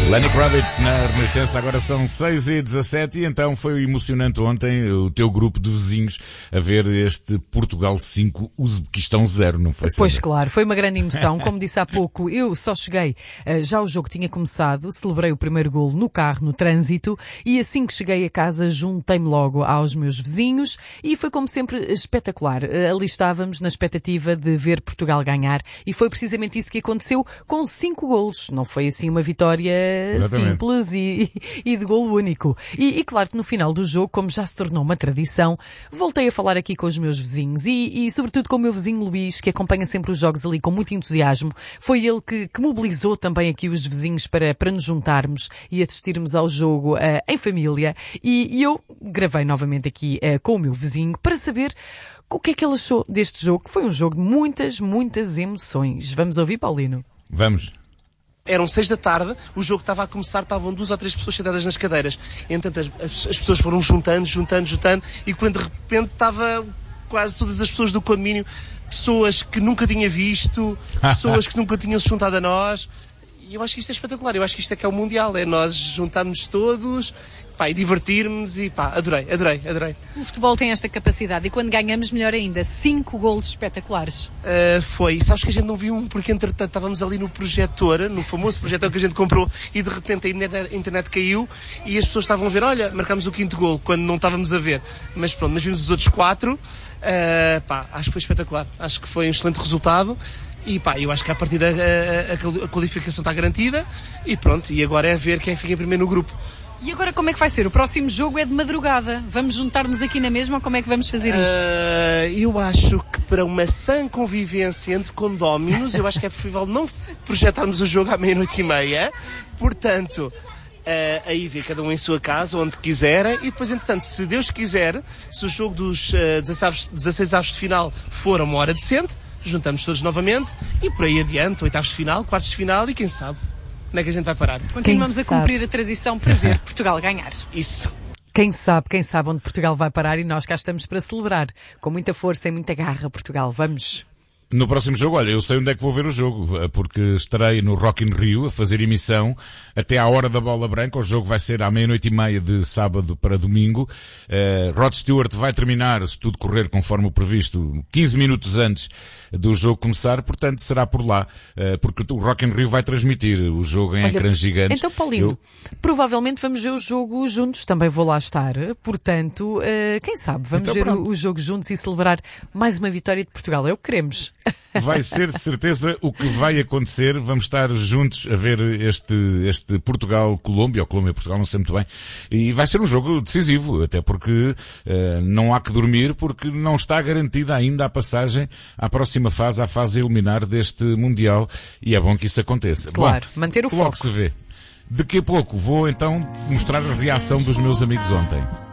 Lenny Kravitz na Renascença, agora são 6h17 e então foi emocionante ontem o teu grupo de vizinhos a ver este Portugal 5, Uzbequistão 0, não foi? Pois claro, foi uma grande emoção. Como disse há pouco, eu só cheguei, já o jogo tinha começado, celebrei o primeiro golo no carro, no trânsito, e assim que cheguei a casa juntei-me logo aos meus vizinhos e foi como sempre espetacular. Ali estávamos na expectativa de ver Portugal ganhar e foi precisamente isso que aconteceu com 5 golos. Não foi assim uma vitória simples e de golo único. E claro que no final do jogo, como já se tornou uma tradição, voltei a falar aqui com os meus vizinhos e sobretudo com o meu vizinho Luís, que acompanha sempre os jogos ali com muito entusiasmo. Foi ele que mobilizou também aqui os vizinhos para nos juntarmos e assistirmos ao jogo em família. E eu gravei novamente aqui com o meu vizinho para saber o que é que ele achou deste jogo, que foi um jogo de muitas emoções. Vamos ouvir, Paulino? Vamos. Eram 6 da tarde, o jogo estava a começar, estavam 2 ou 3 pessoas sentadas nas cadeiras. Entretanto, as pessoas foram juntando, e quando de repente estava quase todas as pessoas do condomínio, pessoas que nunca tinha visto, pessoas que nunca tinham se juntado a nós. E eu acho que isto é espetacular, eu acho que isto é que é o Mundial, é nós juntarmos todos, pá, e divertirmos e pá, adorei. O futebol tem esta capacidade e quando ganhamos, melhor ainda, 5 golos espetaculares. Foi, sabes que a gente não viu um, porque entretanto estávamos ali no projetor, no famoso projetor que a gente comprou e de repente a internet caiu e as pessoas estavam a ver, olha, marcámos o 5º golo, quando não estávamos a ver. Mas pronto, mas vimos os outros 4, pá, acho que foi espetacular, acho que foi um excelente resultado. E pá, eu acho que a partir a qualificação está garantida e pronto, e agora é ver quem fica em primeiro no grupo. E agora como é que vai ser? O próximo jogo é de madrugada. Vamos juntar-nos aqui na mesma ou como é que vamos fazer isto? Eu acho que para uma sã convivência entre condóminos, eu acho que é preferível não projetarmos o jogo à 00:30. Portanto, aí vê cada um em sua casa, onde quiser, e depois, entretanto, se Deus quiser, se o jogo dos 16 avos de final for a uma hora decente, juntamos todos novamente e por aí adiante, 8avos de final, 1/4 de final e quem sabe onde é que a gente vai parar. Continuamos a cumprir a tradição para ver Portugal ganhar. Isso. Quem sabe onde Portugal vai parar e nós cá estamos para celebrar. Com muita força e muita garra, Portugal. Vamos! No próximo jogo, olha, eu sei onde é que vou ver o jogo, porque estarei no Rock in Rio a fazer emissão até à hora da bola branca. O jogo vai ser à 00:30 de sábado para domingo. Rod Stewart vai terminar, se tudo correr conforme o previsto, 15 minutos antes do jogo começar, portanto será por lá, porque o Rock in Rio vai transmitir o jogo em ecrãs gigantes. Então, Paulino, provavelmente vamos ver o jogo juntos, também vou lá estar, portanto, quem sabe, vamos ver o jogo juntos e celebrar mais uma vitória de Portugal, é o que queremos. Vai ser de certeza o que vai acontecer. Vamos estar juntos a ver este Portugal-Colômbia, ou Colômbia-Portugal, não sei muito bem. E vai ser um jogo decisivo, até porque não há que dormir, porque não está garantida ainda a passagem à próxima fase, à fase eliminar deste Mundial. E é bom que isso aconteça. Claro, bom, manter o foco. Logo se vê. Daqui a pouco vou então mostrar a reação dos meus amigos ontem.